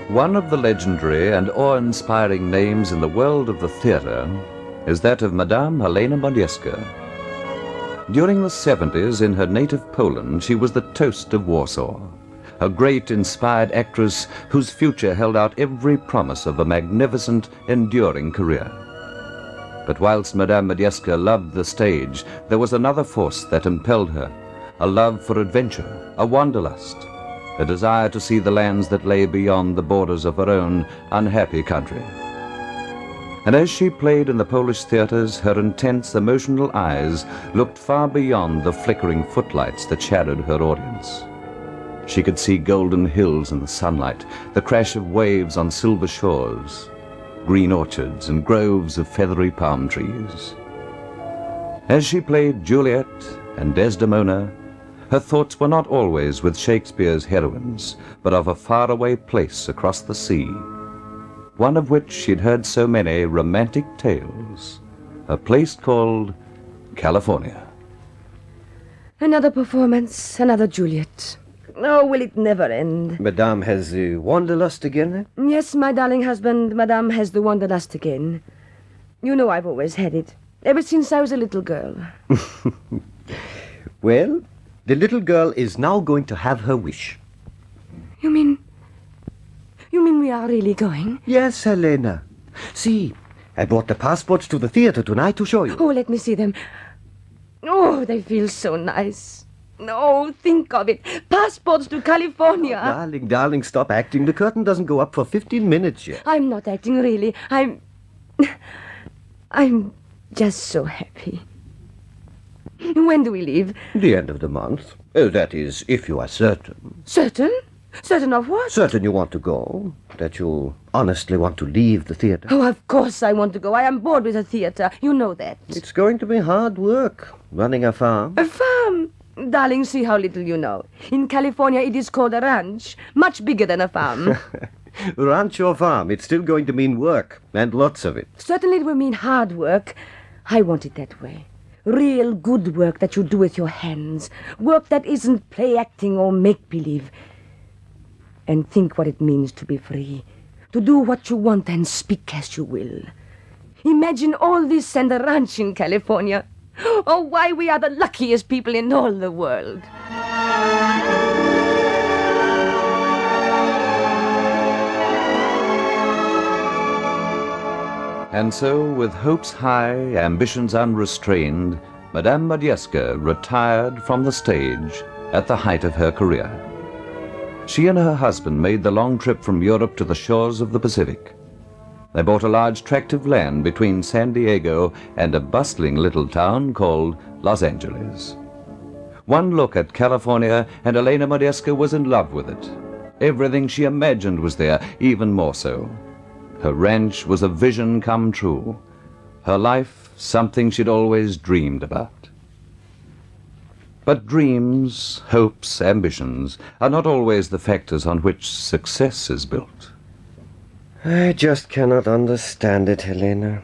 One of the legendary and awe-inspiring names in the world of the theatre is that of Madame Helena Modjeska. During the 70s, in her native Poland, she was the toast of Warsaw, a great inspired actress whose future held out every promise of a magnificent, enduring career. But whilst Madame Modjeska loved the stage, there was another force that impelled her, a love for adventure, a wanderlust, a desire to see the lands that lay beyond the borders of her own unhappy country. And as she played in the Polish theaters, her intense, emotional eyes looked far beyond the flickering footlights that shadowed her audience. She could see golden hills in the sunlight, the crash of waves on silver shores, green orchards and groves of feathery palm trees. As she played Juliet and Desdemona, her thoughts were not always with Shakespeare's heroines, but of a faraway place across the sea, one of which she'd heard so many romantic tales, a place called California. Another performance, another Juliet. Oh, will it never end? Madame has the wanderlust again? Yes, my darling husband, Madame has the wanderlust again. You know I've always had it, ever since I was a little girl. Well, the little girl is now going to have her wish. You mean we are really going? Yes, Helena. See, I brought the passports to the theater tonight to show you. Oh, let me see them. Oh, they feel so nice. Oh, think of it. Passports to California. Oh, darling, stop acting. The curtain doesn't go up for 15 minutes yet. I'm not acting, really. I'm just so happy. When do we leave? The end of the month. That is, if you are certain. Certain? Certain of what? Certain you want to go. That you honestly want to leave the theater. Oh, of course I want to go. I am bored with the theater. You know that. It's going to be hard work, running a farm. A farm? Darling, see how little you know. In California, it is called a ranch. Much bigger than a farm. Ranch or farm, it's still going to mean work, and lots of it. Certainly it will mean hard work. I want it that way. Real good work that you do with your hands. Work that isn't play acting or make-believe. And think what it means to be free. To do what you want and speak as you will. Imagine all this and a ranch in California. Oh, why we are the luckiest people in all the world. And so, with hopes high, ambitions unrestrained, Madame Modjeska retired from the stage at the height of her career. She and her husband made the long trip from Europe to the shores of the Pacific. They bought a large tract of land between San Diego and a bustling little town called Los Angeles. One look at California, and Helena Modjeska was in love with it. Everything she imagined was there, even more so. Her ranch was a vision come true. Her life, something she'd always dreamed about. But dreams, hopes, ambitions are not always the factors on which success is built. I just cannot understand it, Helena.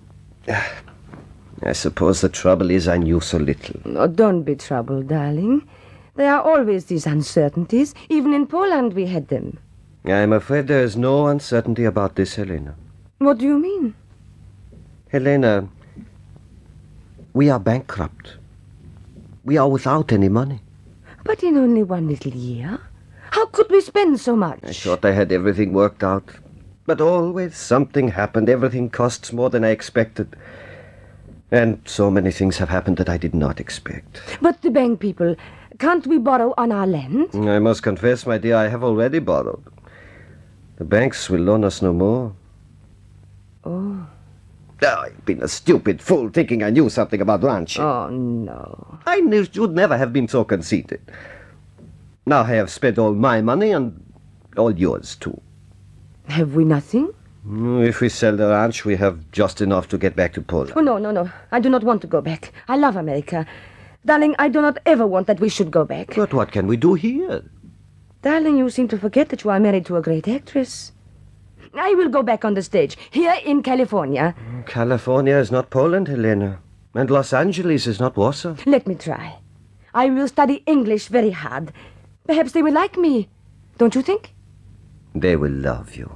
I suppose the trouble is I knew so little. Oh, don't be troubled, darling. There are always these uncertainties. Even in Poland we had them. I'm afraid there is no uncertainty about this, Helena. What do you mean? Helena, we are bankrupt. We are without any money. But in only one little year? How could we spend so much? I thought I had everything worked out. But always something happened. Everything costs more than I expected. And so many things have happened that I did not expect. But the bank people, can't we borrow on our land? I must confess, my dear, I have already borrowed. The banks will loan us no more. Oh. I've been a stupid fool thinking I knew something about ranching. Oh, no. I knew you'd never have been so conceited. Now I have spent all my money and all yours, too. Have we nothing? If we sell the ranch, we have just enough to get back to Poland. Oh, no. I do not want to go back. I love America. Darling, I do not ever want that we should go back. But what can we do here? Darling, you seem to forget that you are married to a great actress. I will go back on the stage, here in California. California is not Poland, Helena. And Los Angeles is not Warsaw. Let me try. I will study English very hard. Perhaps they will like me. Don't you think? They will love you.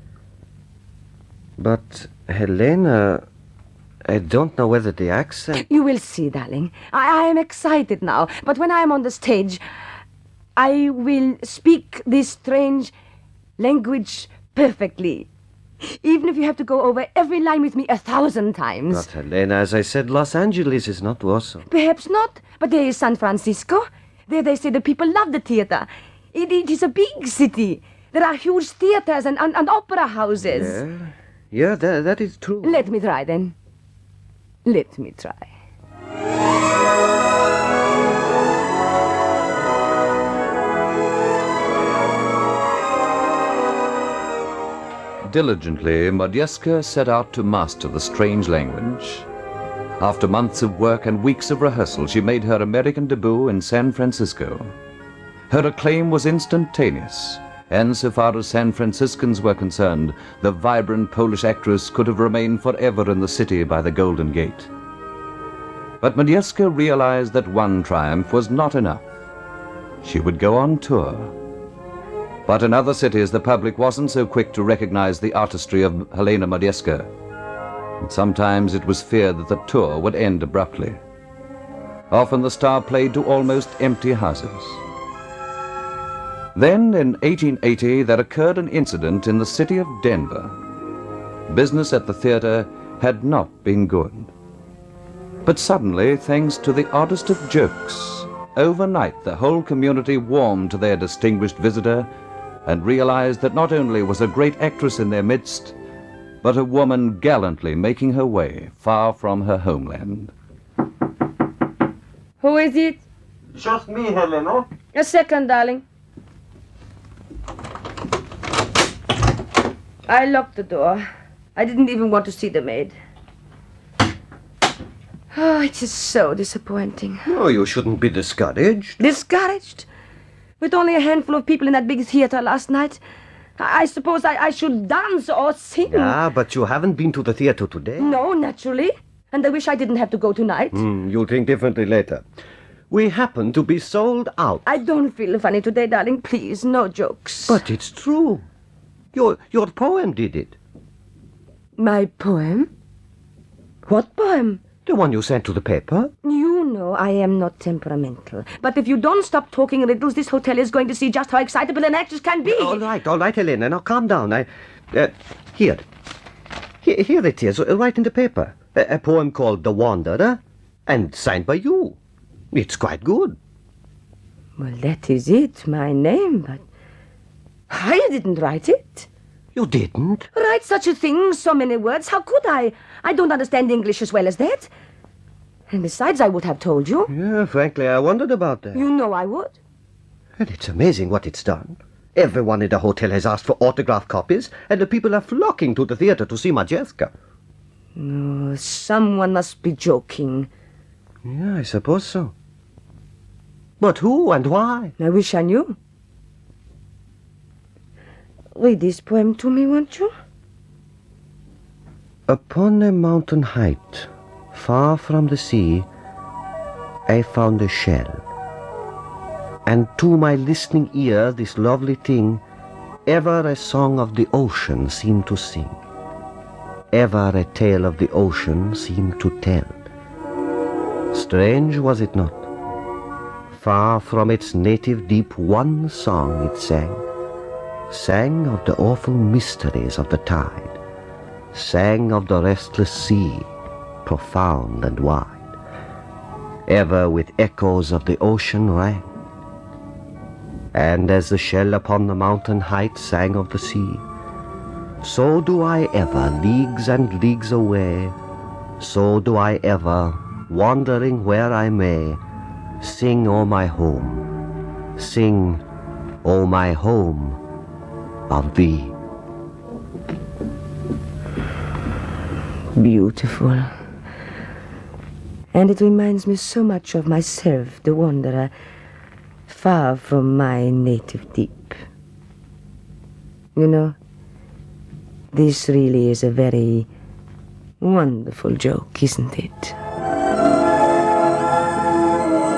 But, Helena, I don't know whether the accent... You will see, darling. I am excited now, but when I am on the stage, I will speak this strange language perfectly. Even if you have to go over every line with me 1,000 times. But, Helena, as I said, Los Angeles is not Warsaw. Perhaps not, but there is San Francisco. There they say the people love the theater. It is a big city. There are huge theaters and opera houses. Yeah, that is true. Let me try, then. Let me try. Diligently, Modjeska set out to master the strange language. After months of work and weeks of rehearsal, she made her American debut in San Francisco. Her acclaim was instantaneous, and so far as San Franciscans were concerned, the vibrant Polish actress could have remained forever in the city by the Golden Gate. But Modjeska realized that one triumph was not enough. She would go on tour. But in other cities, the public wasn't so quick to recognize the artistry of Helena Modjeska. And sometimes it was feared that the tour would end abruptly. Often the star played to almost empty houses. Then, in 1880, there occurred an incident in the city of Denver. Business at the theater had not been good. But suddenly, thanks to the oddest of jokes, overnight the whole community warmed to their distinguished visitor and realized that not only was a great actress in their midst, but a woman gallantly making her way far from her homeland. Who is it? Just me, Helena. A second, darling. I locked the door. I didn't even want to see the maid. Oh, it is so disappointing. No, you shouldn't be discouraged. Discouraged? With only a handful of people in that big theater last night? I suppose I should dance or sing. Yeah, but you haven't been to the theater today. No, naturally. And I wish I didn't have to go tonight. You'll think differently later. We happen to be sold out. I don't feel funny today, darling. Please, no jokes. But it's true. Your poem did it. My poem? What poem? The one you sent to the paper. You know I am not temperamental. But if you don't stop talking riddles, this hotel is going to see just how excitable an actress can be. All right, Helena. Now calm down. Here it is, right in the paper. A poem called The Wanderer, and signed by you. It's quite good. Well, that is it, my name, but I didn't write it. You didn't? Write such a thing, so many words, how could I? I don't understand English as well as that. And besides, I would have told you. Yeah, frankly, I wondered about that. You know I would. And it's amazing what it's done. Everyone in the hotel has asked for autograph copies, and the people are flocking to the theater to see Modjeska. Oh, someone must be joking. Yeah, I suppose so. But who and why? I wish I knew. Read this poem to me, won't you? Upon a mountain height, far from the sea, I found a shell. And to my listening ear this lovely thing ever a song of the ocean seemed to sing. Ever a tale of the ocean seemed to tell. Strange, was it not? Far from its native deep one song it sang of the awful mysteries of the tide, sang of the restless sea, profound and wide. Ever with echoes of the ocean rang. And as the shell upon the mountain height sang of the sea, so do I ever, leagues and leagues away, so do I ever, wandering where I may, sing, O my home, sing, O my home, of thee. Beautiful. And it reminds me so much of myself, the wanderer, far from my native deep. You know, this really is a very wonderful joke, isn't it?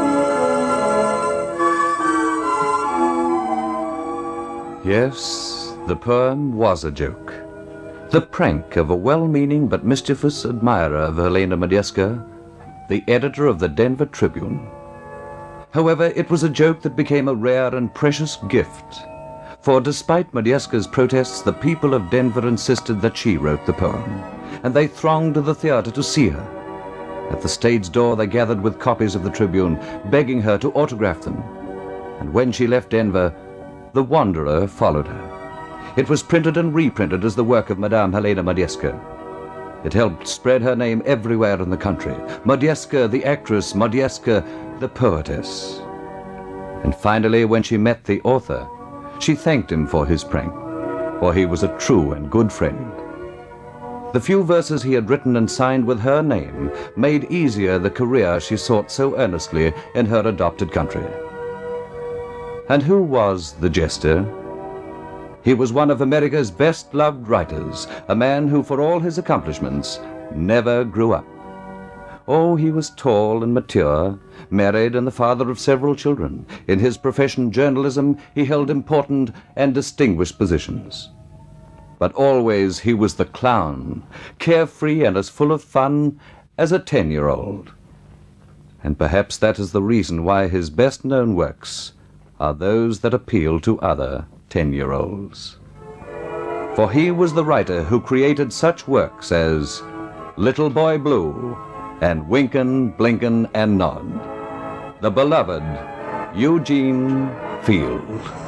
Yes, the poem was a joke. The prank of a well-meaning but mischievous admirer of Helena Modjeska, the editor of the Denver Tribune. However, it was a joke that became a rare and precious gift, for despite Modjeska's protests, the people of Denver insisted that she wrote the poem, and they thronged to the theater to see her. At the stage door they gathered with copies of the Tribune, begging her to autograph them. And when she left Denver, The Wanderer followed her. It was printed and reprinted as the work of Madame Helena Modjeska. It helped spread her name everywhere in the country. Modjeska, the actress, Modjeska, the poetess. And finally, when she met the author, she thanked him for his prank, for he was a true and good friend. The few verses he had written and signed with her name made easier the career she sought so earnestly in her adopted country. And who was the jester? He was one of America's best-loved writers, a man who, for all his accomplishments, never grew up. Oh, he was tall and mature, married and the father of several children. In his profession, journalism, he held important and distinguished positions. But always he was the clown, carefree and as full of fun as a 10-year-old. And perhaps that is the reason why his best-known works are those that appeal to other 10-year-olds. For he was the writer who created such works as Little Boy Blue and Winkin', Blinkin', and Nod. The beloved Eugene Field.